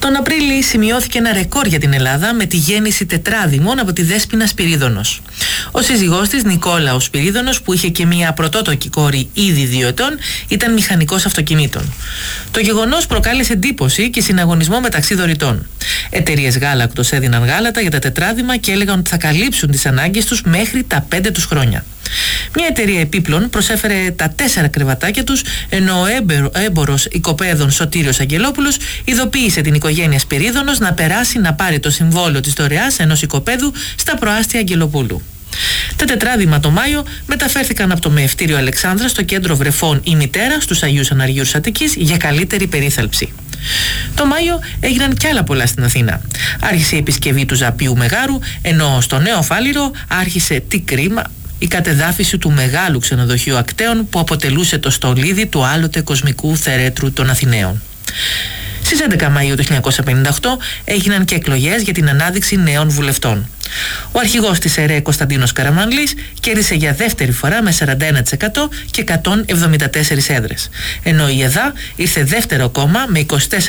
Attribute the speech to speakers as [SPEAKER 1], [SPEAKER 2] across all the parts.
[SPEAKER 1] Τον Απρίλη σημειώθηκε ένα ρεκόρ για την Ελλάδα με τη γέννηση τετράδημων από τη Δέσποινα Σπυρίδωνος. Ο σύζυγός της, Νικόλαος Σπυρίδωνος, που είχε και μια πρωτότοκη κόρη ήδη 2 ετών, ήταν μηχανικός αυτοκινήτων. Το γεγονός προκάλεσε εντύπωση και συναγωνισμό μεταξύ δωρητών. Εταιρείες γάλακτος έδιναν γάλατα για τα τετράδημα και έλεγαν ότι θα καλύψουν τις ανάγκες τους μέχρι τα 5 τους χρόνια. Μια εταιρεία επίπλων προσέφερε τα 4 κρεβατάκια τους, ενώ ο έμπορος οικοπαίδων Σωτήριος Αγγελόπουλος ειδοποίησε την οικογένεια Σπυρίδωνος να περάσει να πάρει το συμβόλαιο της δωρεάς ενός οικοπαίδου στα προάστια Αγγελοπούλου. Τα τετράδημα το Μάιο μεταφέρθηκαν από το Μεευτήριο Αλεξάνδρας στο κέντρο βρεφών η μητέρα στους Αγίους Αναργύρους Αττικής για καλύτερη περίθαλψη. Το Μάιο έγιναν κι άλλα πολλά στην Αθήνα. Άρχισε η επισκευή του Ζαπίου Μεγάρου, ενώ στο Νέο Φάληρο άρχισε, τι κρίμα, η κατεδάφιση του μεγάλου ξενοδοχείου Ακταίων που αποτελούσε το στολίδι του άλλοτε κοσμικού θερέτρου των Αθηναίων. Στις 11 Μαΐου του 1958 έγιναν και εκλογές για την ανάδειξη νέων βουλευτών. Ο αρχηγός της ΕΡΕ, Κωνσταντίνος Καραμανλής, κέρδισε για δεύτερη φορά με 41% και 174 έδρες, ενώ η ΕΔΑ ήρθε δεύτερο κόμμα με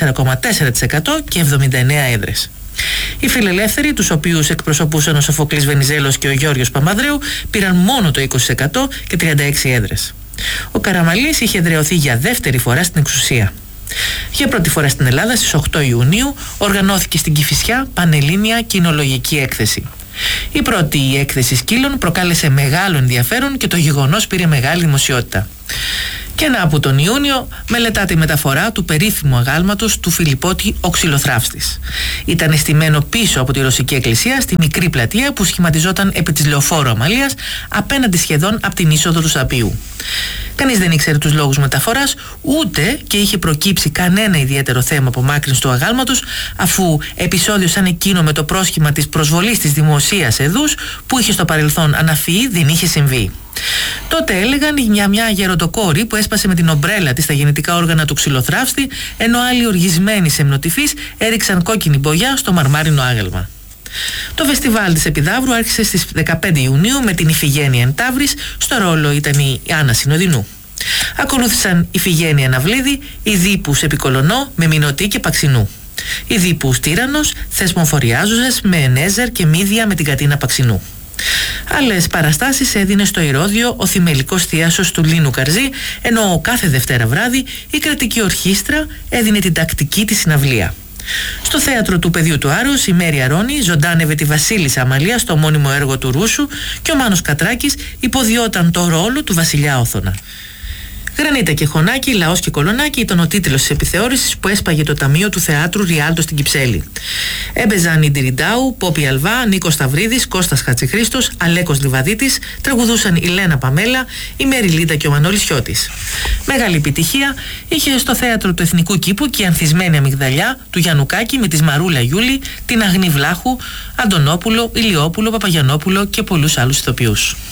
[SPEAKER 1] 24,4% και 79 έδρες. Οι φιλελεύθεροι, τους οποίους εκπροσωπούσαν ο Σοφοκλής Βενιζέλος και ο Γιώργος Παπανδρέου, πήραν μόνο το 20% και 36 έδρες. Ο Καραμανλής είχε εδραιωθεί για δεύτερη φορά στην εξουσία. Για πρώτη φορά στην Ελλάδα, στις 8 Ιουνίου, οργανώθηκε στην Κηφισιά Πανελλήνια Κινολογική Έκθεση. Η πρώτη έκθεση σκύλων προκάλεσε μεγάλο ενδιαφέρον και το γεγονός πήρε μεγάλη δημοσιότητα. Και να από τον Ιούνιο μελετάται η μεταφορά του περίφημου αγάλματος του Φιλιππώτη ο Ξυλοθράφστης. Ήταν εστημένο πίσω από τη Ρωσική Εκκλησία στη μικρή πλατεία που σχηματιζόταν επί της Λεωφόρου Αμαλίας, απέναντι σχεδόν από την είσοδο του Σαπίου. Κανείς δεν ήξερε τους λόγους μεταφοράς, ούτε και είχε προκύψει κανένα ιδιαίτερο θέμα απομάκρυνσης του αγάλματος, αφού επεισόδιο σαν εκείνο με το πρόσχημα της προσβολής της δημοσίας εδούς που είχε στο παρελθόν αναφυεί δεν είχε συμβεί. Τότε έλεγαν για μια γεροντοκόρη που έσπασε με την ομπρέλα της τα γεννητικά όργανα του Ξυλοθράφστη, ενώ άλλοι οργισμένοι σεμνοτυφείς έριξαν κόκκινη μπογιά στο μαρμάρινο άγαλμα. Το φεστιβάλ της Επιδαύρου άρχισε στις 15 Ιουνίου με την Ιφηγένεια εν Ταύρης, στο ρόλο ήταν η Άννα Συνοδεινού. Ακολούθησαν Ιφηγένεια Ναυλίδη, η Δίπους Επικολονό με Μηνωτή και Παξινού. Η Δίπους Τύρανος, Θεσμοφοριάζουσες με Ενέζερ και Μύδια με την Κατίνα Παξινού. Άλλες παραστάσεις έδινε στο Ηρώδειο ο Θυμελικός Θίασος του Λίνου Καρζή, ενώ κάθε Δευτέρα βράδυ η κρατική ορχήστρα έδινε την τακτική της συναυλία. Στο θέατρο του Παιδιού του Άρους η Μέρη Αρώνη ζωντάνευε τη Βασίλισσα Αμαλία στο μόνιμο έργο του Ρούσου και ο Μάνος Κατράκης υποδιόταν το ρόλο του Βασιλιά Όθωνα. Γρανίτα και Χωνάκη, Λαός και Κολονάκι ήταν ο τίτλος της επιθεώρησης που έσπαγε το Ταμείο του Θεάτρου Ριάλτο στην Κυψέλη. Έμπαιζαν η Ντιριντάου, Πόπη Αλβά, Νίκος Σταυρίδης, Κώστας Χατζηχρήστος, Αλέκος Λιβαδίτης, τραγουδούσαν η Λένα Παμέλα, η Μέρη Λίντα και ο Μανώλης Χιώτης. Μεγάλη επιτυχία είχε στο θέατρο του Εθνικού Κήπου και η ανθισμένη αμυγδαλιά του Γιαννουκάκη με τη Μαρούλα Γιούλη, την Αγνή Βλάχου, Αντωνόπουλο, Ηλιόπουλο, Παπαγιανόπουλο και πολλούς άλλους ηθοποιούς.